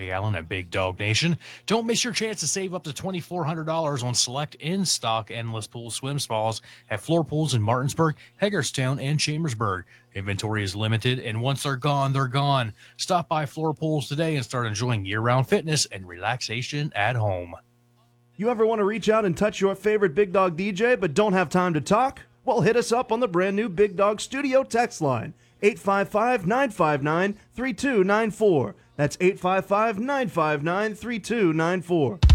Scotty Allen at Big Dog Nation. Don't miss your chance to save up to $2,400 on select in-stock endless pool swim spas at Floor Pools in Martinsburg, Hagerstown, and Chambersburg. Inventory is limited, and once they're gone, they're gone. Stop by Floor Pools today and start enjoying year-round fitness and relaxation at home. You ever want to reach out and touch your favorite Big Dog DJ but don't have time to talk? Well, hit us up on the brand new Big Dog Studio text line, 855-959-3294. That's 855-959-3294.